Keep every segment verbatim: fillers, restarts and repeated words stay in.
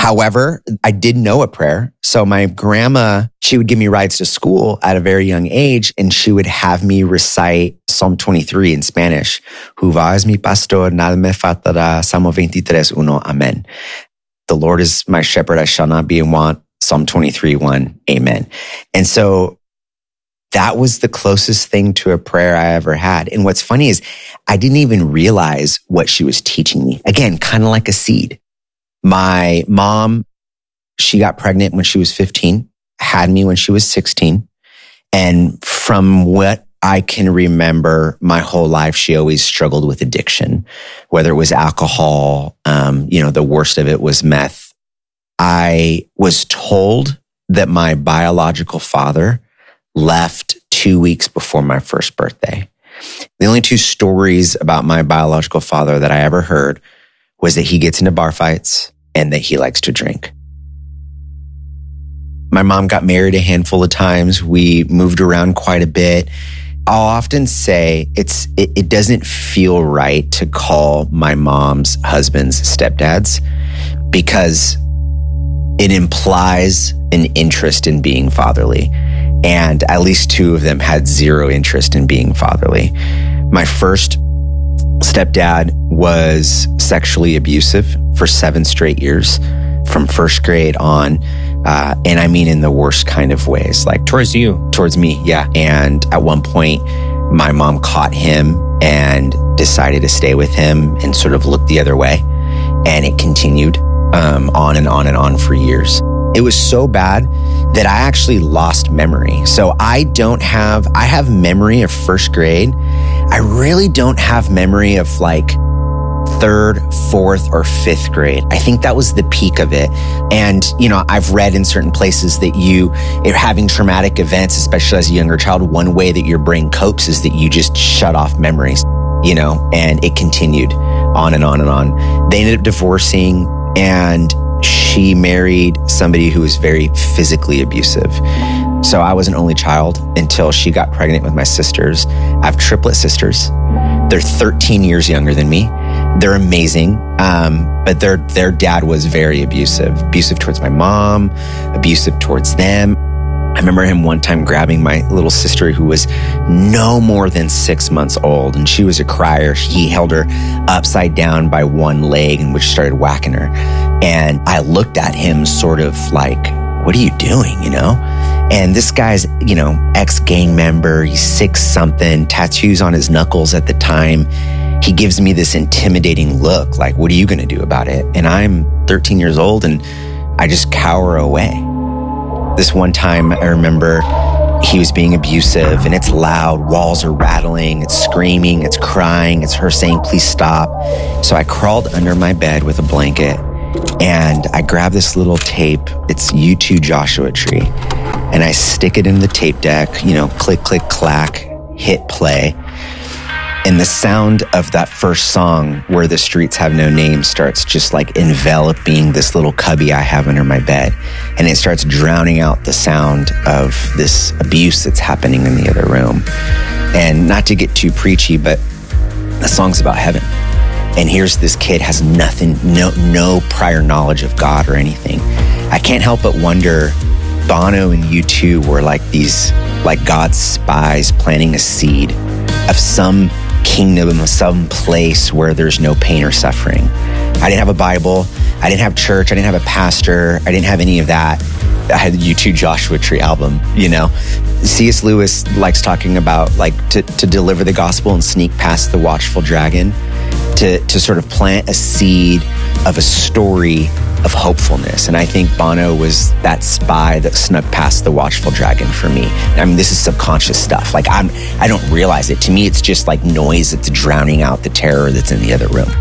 However, I did know a prayer. So my grandma, she would give me rides to school at a very young age, and she would have me recite Psalm twenty-three in Spanish. Jehová es mi pastor, nada me faltará. Salmo veintitrés, uno, amen. The Lord is my shepherd, I shall not be in want. Psalm twenty-three, one, amen. And so that was the closest thing to a prayer I ever had. And what's funny is I didn't even realize what she was teaching me. Again, kind of like a seed. My mom, she got pregnant when she was fifteen, had me when she was sixteen. And from what I can remember my whole life, she always struggled with addiction, whether it was alcohol, um, you know, the worst of it was meth. I was told that my biological father left two weeks before my first birthday. The only two stories about my biological father that I ever heard was that he gets into bar fights and that he likes to drink. My mom got married a handful of times. We moved around quite a bit. I'll often say it's it, it doesn't feel right to call my mom's husbands stepdads because it implies an interest in being fatherly. And at least two of them had zero interest in being fatherly. My first stepdad was sexually abusive for seven straight years, from first grade on. Uh, and I mean in the worst kind of ways. Like towards you? Towards me, yeah. And at one point, my mom caught him and decided to stay with him and sort of look the other way. And it continued um, on and on and on for years. It was so bad that I actually lost memory. So I don't have, I have memory of first grade. I really don't have memory of like third, fourth, or fifth grade. I think that was the peak of it. And, you know, I've read in certain places that you, if having traumatic events, especially as a younger child, one way that your brain copes is that you just shut off memories, you know, and it continued on and on and on. They ended up divorcing, and she married somebody who was very physically abusive. So I was an only child until she got pregnant with my sisters. I have triplet sisters. They're thirteen years younger than me. They're amazing, um, but their their dad was very abusive. Abusive towards my mom, abusive towards them. I remember him one time grabbing my little sister who was no more than six months old, and she was a crier. He held her upside down by one leg and which started whacking her. And I looked at him sort of like, what are you doing, you know? And this guy's, you know, ex-gang member, he's six something, tattoos on his knuckles at the time. He gives me this intimidating look, like, what are you gonna do about it? And I'm thirteen years old and I just cower away. This one time I remember he was being abusive and it's loud, walls are rattling, it's screaming, it's crying, it's her saying, please stop. So I crawled under my bed with a blanket and I grabbed this little tape. It's U two Joshua Tree. And I stick it in the tape deck, you know, click, click, clack, hit play. And the sound of that first song, Where the Streets Have No Name, starts just like enveloping this little cubby I have under my bed. And it starts drowning out the sound of this abuse that's happening in the other room. And not to get too preachy, but the song's about heaven. And here's this kid has nothing, no, no prior knowledge of God or anything. I can't help but wonder, Bono and U two were like these, like God's spies planting a seed of some kingdom, of some place where there's no pain or suffering. I didn't have a Bible. I didn't have church. I didn't have a pastor. I didn't have any of that. I had the U two Joshua Tree album, you know. C S Lewis likes talking about like to, to deliver the gospel and sneak past the watchful dragon, to, to sort of plant a seed of a story of hopefulness. And I think Bono was that spy that snuck past the watchful dragon for me. I mean, this is subconscious stuff. Like I'm, I don't realize it. To me, it's just like noise that's drowning out the terror that's in the other room.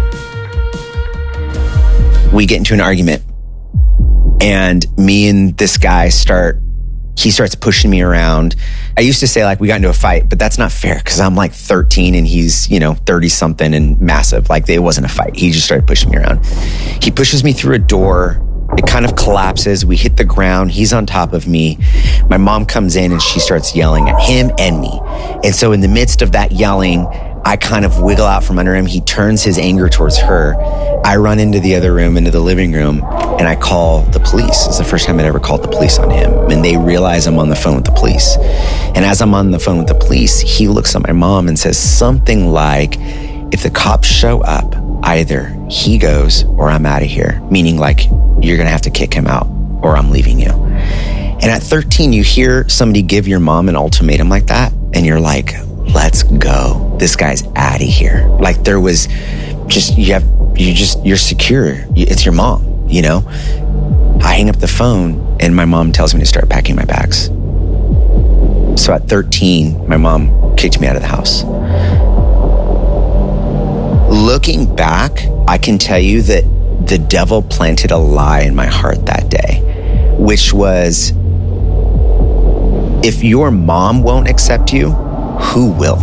We get into an argument and me and this guy start, he starts pushing me around. I used to say like we got into a fight, but that's not fair because I'm like thirteen and he's, you know, thirty something and massive. Like it wasn't a fight. He just started pushing me around. He pushes me through a door. It kind of collapses. We hit the ground. He's on top of me. My mom comes in and she starts yelling at him and me. And so in the midst of that yelling, I kind of wiggle out from under him. He turns his anger towards her. I run into the other room, into the living room. And I call the police. It's the first time I'd ever called the police on him. And they realize I'm on the phone with the police. And as I'm on the phone with the police, he looks at my mom and says something like, if the cops show up, either he goes or I'm out of here. Meaning like, you're going to have to kick him out or I'm leaving you. And at thirteen, you hear somebody give your mom an ultimatum like that. And you're like, let's go. This guy's out of here. Like there was just, you have, you just, you're secure. It's your mom, you know? I hang up the phone and my mom tells me to start packing my bags. So at thirteen, my mom kicked me out of the house. Looking back, I can tell you that the devil planted a lie in my heart that day, which was, if your mom won't accept you, who will?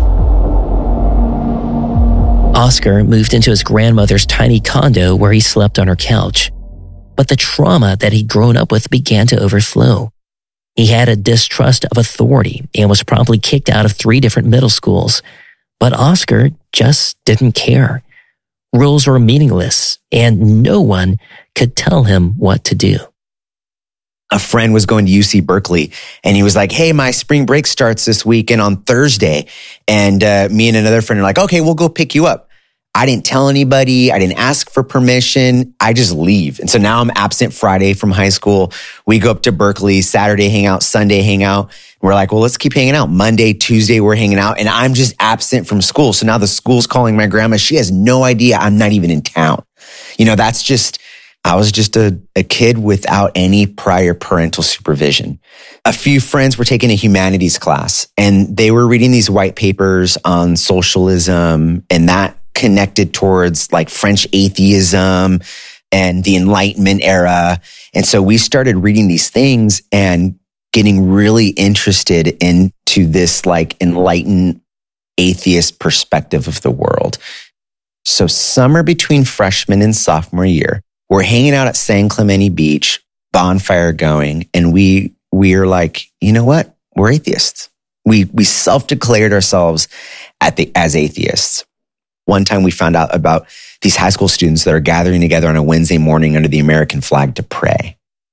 Oscar moved into his grandmother's tiny condo where he slept on her couch. But the trauma that he'd grown up with began to overflow. He had a distrust of authority and was promptly kicked out of three different middle schools. But Oscar just didn't care. Rules were meaningless, and no one could tell him what to do. A friend was going to U C Berkeley and he was like, hey, my spring break starts this weekend on Thursday. And uh, me and another friend are like, okay, we'll go pick you up. I didn't tell anybody. I didn't ask for permission. I just leave. And so now I'm absent Friday from high school. We go up to Berkeley, Saturday hang out, Sunday hang out. We're like, well, let's keep hanging out. Monday, Tuesday, we're hanging out. And I'm just absent from school. So now the school's calling my grandma. She has no idea I'm not even in town. You know, that's just... I was just a, a kid without any prior parental supervision. A few friends were taking a humanities class and they were reading these white papers on socialism, and that connected towards like French atheism and the Enlightenment era. And so we started reading these things and getting really interested into this like enlightened atheist perspective of the world. So summer between freshman and sophomore year, we're hanging out at San Clemente Beach, bonfire going, and we we are like, you know what? We're atheists. We we self-declared ourselves at the as atheists. One time we found out about these high school students that are gathering together on a Wednesday morning under the American flag to pray.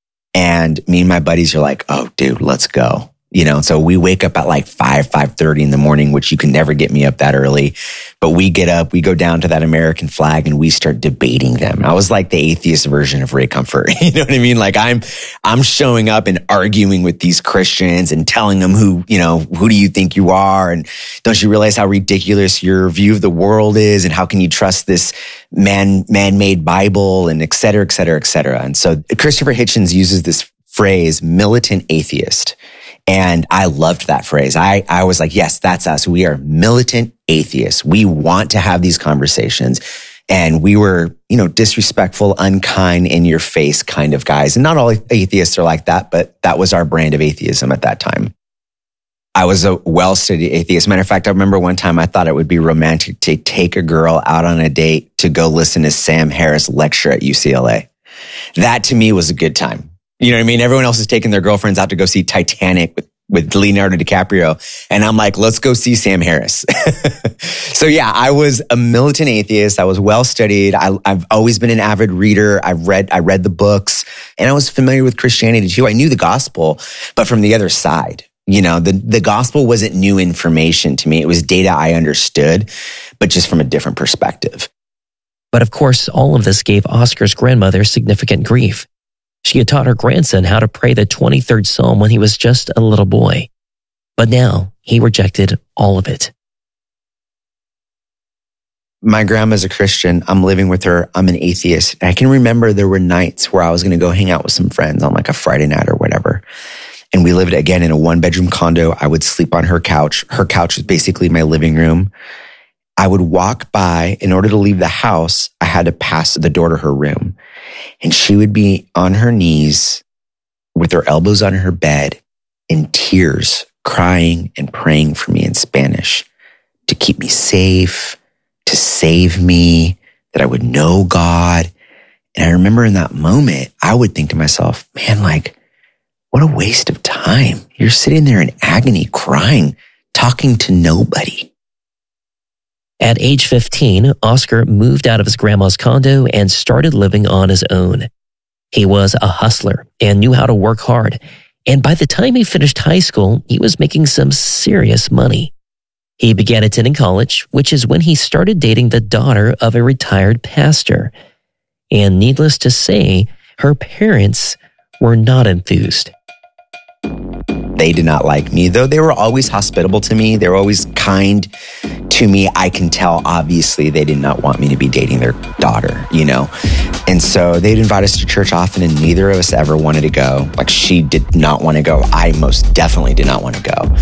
And me and my buddies are like, oh, dude, let's go. You know, so we wake up at like five, five thirty in the morning, which you can never get me up that early. But we get up, we go down to that American flag and we start debating them. I was like the atheist version of Ray Comfort. You know what I mean? Like I'm, I'm showing up and arguing with these Christians and telling them who, you know, who do you think you are? And don't you realize how ridiculous your view of the world is? And how can you trust this man, man-made Bible and et cetera, et cetera, et cetera. And so Christopher Hitchens uses this phrase, militant atheist. And I loved that phrase. I, I was like, yes, that's us. We are militant atheists. We want to have these conversations. And we were, you know, disrespectful, unkind, in your face kind of guys. And not all atheists are like that, but that was our brand of atheism at that time. I was a well-studied atheist. Matter of fact, I remember one time I thought it would be romantic to take a girl out on a date to go listen to Sam Harris lecture at U C L A. That to me was a good time. You know what I mean? Everyone else is taking their girlfriends out to go see Titanic with, with Leonardo DiCaprio. And I'm like, let's go see Sam Harris. So yeah, I was a militant atheist. I was well-studied. I, I've always been an avid reader. I've read, I read the books and I was familiar with Christianity too. I knew the gospel, but from the other side. You know, the, the gospel wasn't new information to me. It was data I understood, but just from a different perspective. But of course, all of this gave Oscar's grandmother significant grief. She had taught her grandson how to pray the twenty-third Psalm when he was just a little boy. But now he rejected all of it. My grandma's a Christian. I'm living with her. I'm an atheist. I can remember there were nights where I was going to go hang out with some friends on like a Friday night or whatever. And we lived again in a one bedroom condo. I would sleep on her couch. Her couch was basically my living room. I would walk by. In order to leave the house, I had to pass the door to her room. And she would be on her knees with her elbows on her bed in tears, crying and praying for me in Spanish to keep me safe, to save me, that I would know God. And I remember in that moment, I would think to myself, man, like, what a waste of time. You're sitting there in agony, crying, talking to nobody. At age fifteen, Oscar moved out of his grandma's condo and started living on his own. He was a hustler and knew how to work hard. And by the time he finished high school, he was making some serious money. He began attending college, which is when he started dating the daughter of a retired pastor. And needless to say, her parents were not enthused. They did not like me, though they were always hospitable to me. They were always kind to me. I can tell, obviously, they did not want me to be dating their daughter, you know? And so they'd invite us to church often, and neither of us ever wanted to go. Like, she did not want to go. I most definitely did not want to go.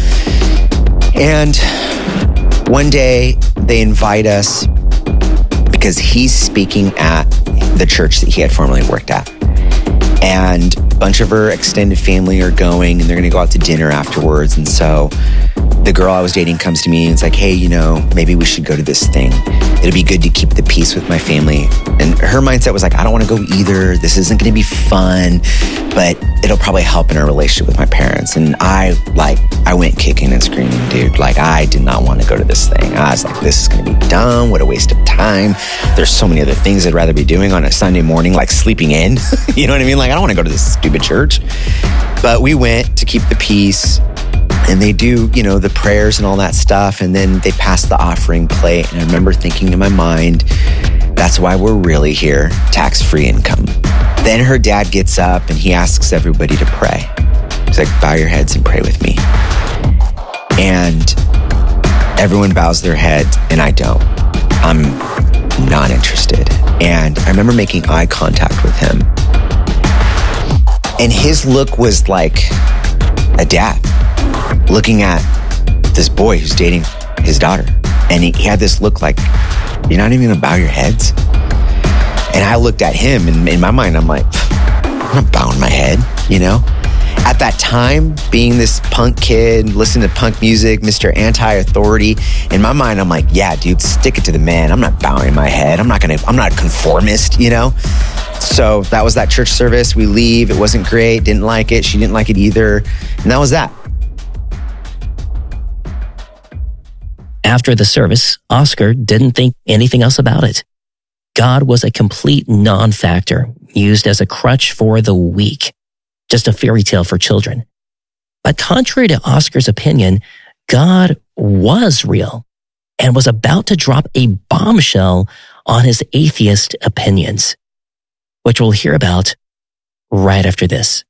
And one day they invite us because he's speaking at the church that he had formerly worked at. And a bunch of her extended family are going, and they're going to go out to dinner afterwards. And so the girl I was dating comes to me and it's like, hey, you know, maybe we should go to this thing. It'll be good to keep the peace with my family. And her mindset was like, I don't want to go either. This isn't going to be fun, but it'll probably help in our relationship with my parents. And I, like, I went kicking and screaming, dude. Like, I did not want to go to this thing. I was like, this is going to be dumb. What a waste of time. There's so many other things I'd rather be doing on a Sunday morning, like sleeping in. You know what I mean? Like, I don't want to go to this stupid church. But we went to keep the peace. And they do, you know, the prayers and all that stuff. And then they pass the offering plate. And I remember thinking in my mind, that's why we're really here, tax-free income. Then her dad gets up and he asks everybody to pray. He's like, bow your heads and pray with me. And everyone bows their heads and I don't. I'm not interested. And I remember making eye contact with him. And his look was like a dad looking at this boy who's dating his daughter. And he, he had this look like, you're not even gonna bow your heads? And I looked at him and in my mind, I'm like, I'm not bowing my head, you know? At that time, being this punk kid, listening to punk music, Mister Anti-Authority, in my mind, I'm like, yeah, dude, stick it to the man. I'm not bowing my head. I'm not gonna, I'm not a conformist, you know? So that was that church service. We leave. It wasn't great. Didn't like it. She didn't like it either. And that was that. After the service, Oscar didn't think anything else about it. God was a complete non-factor, used as a crutch for the weak, just a fairy tale for children. But contrary to Oscar's opinion, God was real and was about to drop a bombshell on his atheist opinions, which we'll hear about right after this.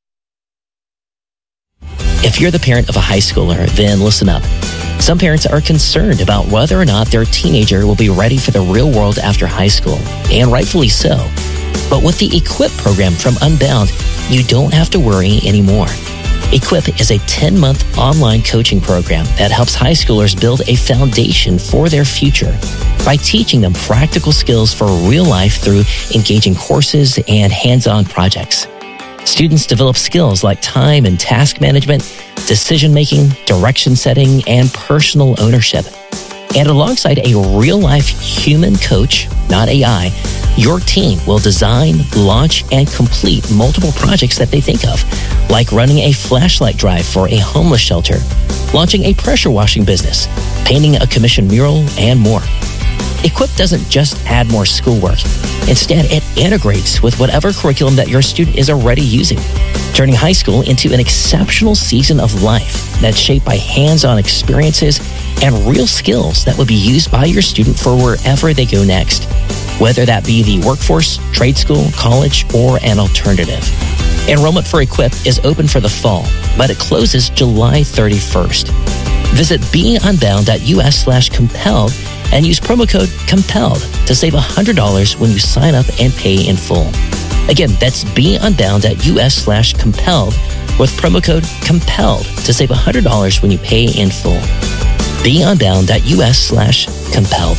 If you're the parent of a high schooler, then listen up. Some parents are concerned about whether or not their teenager will be ready for the real world after high school, and rightfully so. But with the Equip program from Unbound, you don't have to worry anymore. Equip is a ten-month online coaching program that helps high schoolers build a foundation for their future by teaching them practical skills for real life through engaging courses and hands-on projects. Students develop skills like time and task management, decision-making, direction setting, and personal ownership. And alongside a real-life human coach, not A I, your team will design, launch, and complete multiple projects that they think of, like running a flashlight drive for a homeless shelter, launching a pressure washing business, painting a commissioned mural, and more. Equip doesn't just add more schoolwork. Instead, it integrates with whatever curriculum that your student is already using, turning high school into an exceptional season of life that's shaped by hands-on experiences and real skills that will be used by your student for wherever they go next, whether that be the workforce, trade school, college, or an alternative. Enrollment for Equip is open for the fall, but it closes July thirty-first. Visit beunbound.us slash compelled and use promo code COMPELLED to save one hundred dollars when you sign up and pay in full. Again, that's beunbound.us slash compelled with promo code COMPELLED to save one hundred dollars when you pay in full. beunbound.us slash compelled.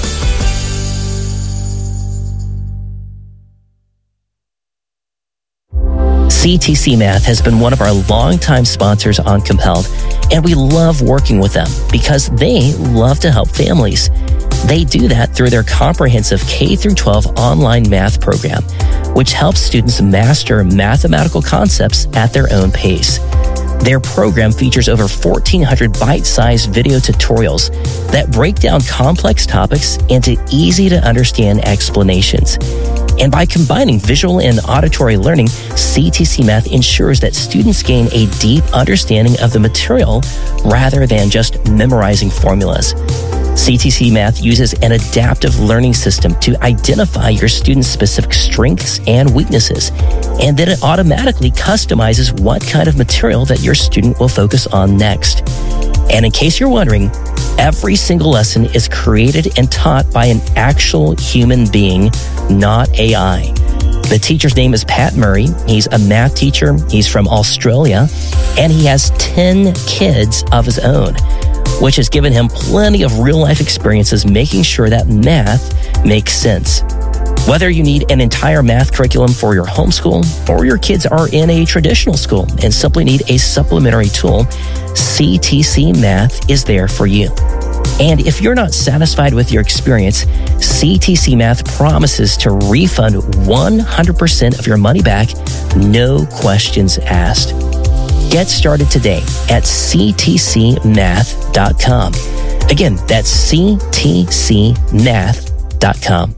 C T C Math has been one of our longtime sponsors on Compelled, and we love working with them because they love to help families. They do that through their comprehensive K through twelve online math program, which helps students master mathematical concepts at their own pace. Their program features over fourteen hundred bite-sized video tutorials that break down complex topics into easy-to-understand explanations. And by combining visual and auditory learning, C T C Math ensures that students gain a deep understanding of the material rather than just memorizing formulas. C T C Math uses an adaptive learning system to identify your students' specific strengths and weaknesses, and then it automatically customizes what kind of material that your student will focus on next. And in case you're wondering, every single lesson is created and taught by an actual human being, not A I. The teacher's name is Pat Murray. He's a math teacher. He's from Australia, and he has ten kids of his own, which has given him plenty of real-life experiences making sure that math makes sense. Whether you need an entire math curriculum for your homeschool or your kids are in a traditional school and simply need a supplementary tool, C T C Math is there for you. And if you're not satisfied with your experience, C T C Math promises to refund one hundred percent of your money back, no questions asked. Get started today at c t c math dot com. Again, that's c t c math dot com.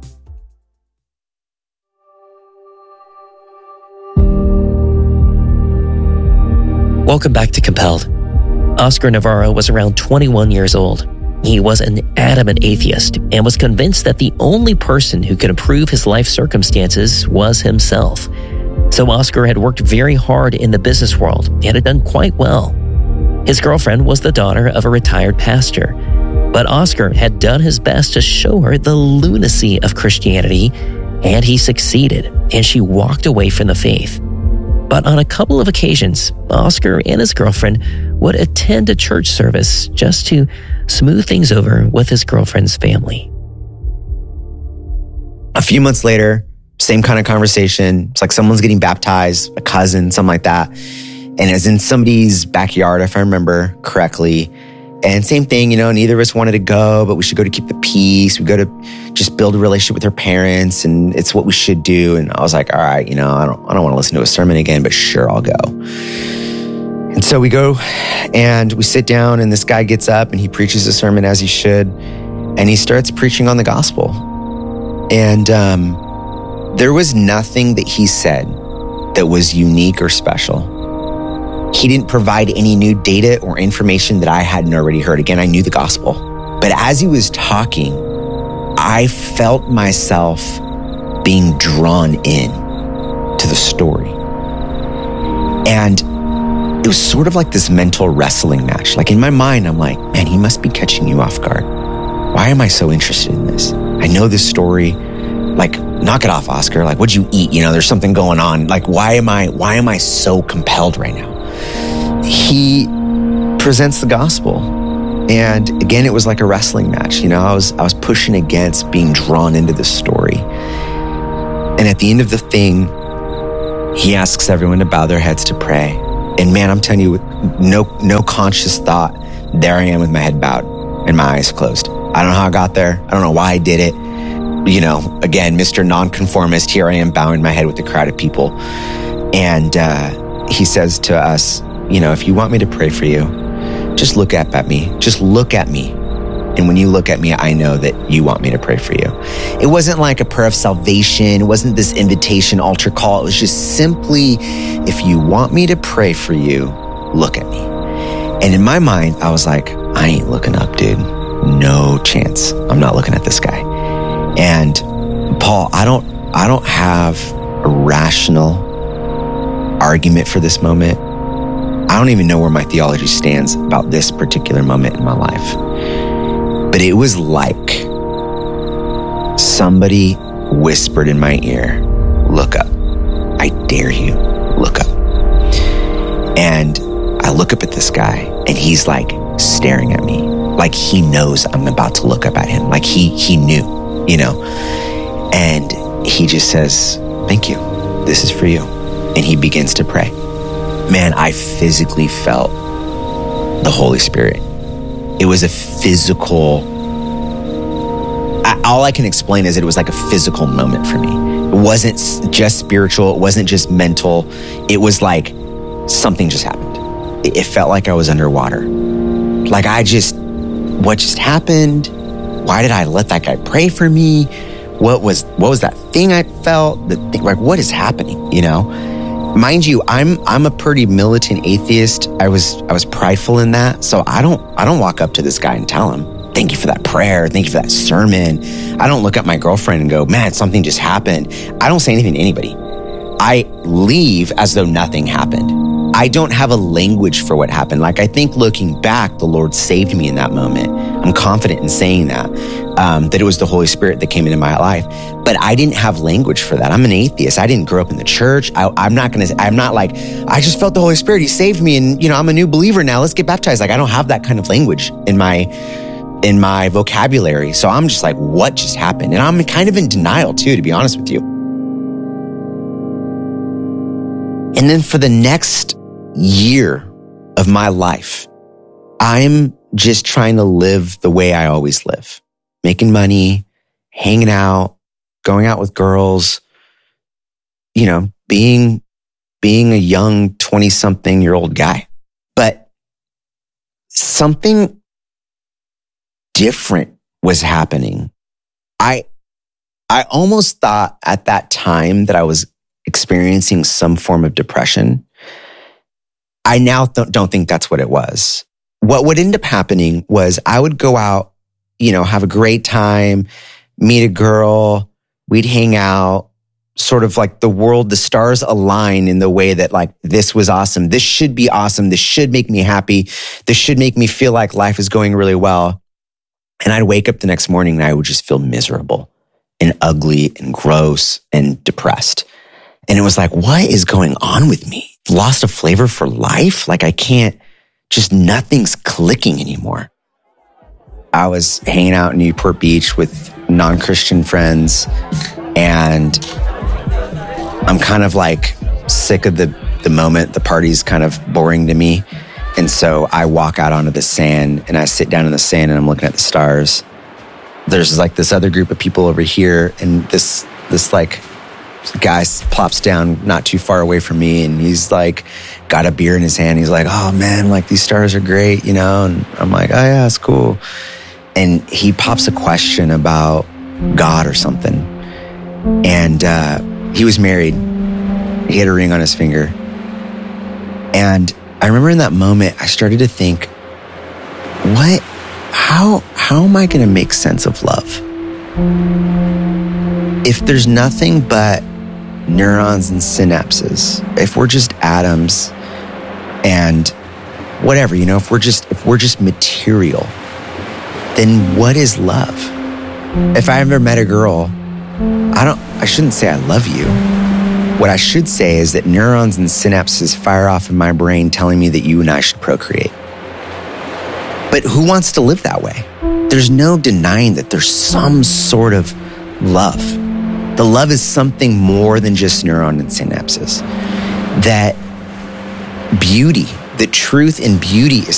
Welcome back to Compelled. Oscar Navarro was around twenty-one years old. He was an adamant atheist and was convinced that the only person who could improve his life circumstances was himself. So Oscar had worked very hard in the business world and had done quite well. His girlfriend was the daughter of a retired pastor, but Oscar had done his best to show her the lunacy of Christianity, and he succeeded, and she walked away from the faith. But on a couple of occasions, Oscar and his girlfriend would attend a church service just to smooth things over with his girlfriend's family. A few months later, same kind of conversation. It's like someone's getting baptized, a cousin, something like that. And it's in somebody's backyard, if I remember correctly. And same thing, you know, neither of us wanted to go, but we should go to keep the peace. We go to just build a relationship with our parents, and it's what we should do. And I was like, all right, you know, I don't, I don't want to listen to a sermon again, but sure, I'll go. And so we go and we sit down, and this guy gets up and he preaches a sermon as he should. And he starts preaching on the gospel. And um, there was nothing that he said that was unique or special. He didn't provide any new data or information that I hadn't already heard. Again, I knew the gospel. But as he was talking, I felt myself being drawn in to the story. And it was sort of like this mental wrestling match. Like in my mind, I'm like, man, he must be catching you off guard. Why am I so interested in this? I know this story. Like, knock it off, Oscar. Like, what'd you eat? You know, there's something going on. Like, why am I, why am I so compelled right now? He presents the gospel. And again, it was like a wrestling match. You know, I was, I was pushing against being drawn into this story. And at the end of the thing, he asks everyone to bow their heads to pray. And man, I'm telling you, with no, no conscious thought, there I am with my head bowed and my eyes closed. I don't know how I got there. I don't know why I did it. You know, again, Mister Nonconformist, here I am bowing my head with a crowd of people. And uh, he says to us, you know, if you want me to pray for you, just look up at me. Just look at me. And when you look at me, I know that you want me to pray for you. It wasn't like a prayer of salvation. It wasn't this invitation altar call. It was just simply, if you want me to pray for you, look at me. And in my mind, I was like, I ain't looking up, dude. No chance. I'm not looking at this guy. And Paul, I don't, I don't have a rational argument for this moment. I don't even know where my theology stands about this particular moment in my life. But it was like somebody whispered in my ear, look up. I dare you, look up. And I look up at this guy and he's like staring at me, like he knows I'm about to look up at him, like he he knew, you know. And he just says, thank you, this is for you. And he begins to pray. Man, I physically felt the Holy Spirit. It was a physical, I, all I can explain is that it was like a physical moment for me. It wasn't just spiritual. It wasn't just mental. It was like something just happened. It, it felt like I was underwater. Like I just, what just happened? Why did I let that guy pray for me? What was, what was that thing I felt, the thing, like, what is happening, you know? Mind you, I'm I'm a pretty militant atheist. I was I was prideful in that. So I don't I don't walk up to this guy and tell him, thank you for that prayer, thank you for that sermon. I don't look at my girlfriend and go, man, something just happened. I don't say anything to anybody. I leave as though nothing happened. I don't have a language for what happened. Like, I think looking back, the Lord saved me in that moment. I'm confident in saying that, um, that it was the Holy Spirit that came into my life. But I didn't have language for that. I'm an atheist. I didn't grow up in the church. I, I'm not going to, I'm not like, I just felt the Holy Spirit. He saved me. And, you know, I'm a new believer now. Let's get baptized. Like, I don't have that kind of language in my, in my vocabulary. So I'm just like, what just happened? And I'm kind of in denial too, to be honest with you. And then for the next year of my life, I'm just trying to live the way I always live, making money, hanging out, going out with girls, you know, being, being a young twenty something year old guy. But something different was happening. I, I almost thought at that time that I was experiencing some form of depression. I now th- don't think that's what it was. What would end up happening was I would go out, you know, have a great time, meet a girl, we'd hang out, sort of like the world, the stars align in the way that like, this was awesome. This should be awesome. This should make me happy. This should make me feel like life is going really well. And I'd wake up the next morning and I would just feel miserable and ugly and gross and depressed. And it was like, what is going on with me? Lost a flavor for life? Like I can't, just nothing's clicking anymore. I was hanging out in Newport Beach with non-Christian friends, and I'm kind of like sick of the, the moment. The party's kind of boring to me. And so I walk out onto the sand and I sit down in the sand and I'm looking at the stars. There's like this other group of people over here, and this, this like, the guy plops down not too far away from me, and he's like got a beer in his hand. He's like, oh man, like these stars are great, you know? And I'm like, oh yeah, it's cool. And he pops a question about God or something. And uh, he was married. He had a ring on his finger. And I remember in that moment, I started to think, what, how, how am I going to make sense of love? If there's nothing but neurons and synapses, if we're just atoms and whatever, you know, if we're just, if we're just material, then what is love? If I ever met a girl, I don't, I shouldn't say I love you. What I should say is that neurons and synapses fire off in my brain telling me that you and I should procreate. But who wants to live that way? There's no denying that there's some sort of love. The love is something more than just neuron and synapses. That beauty, the truth in beauty is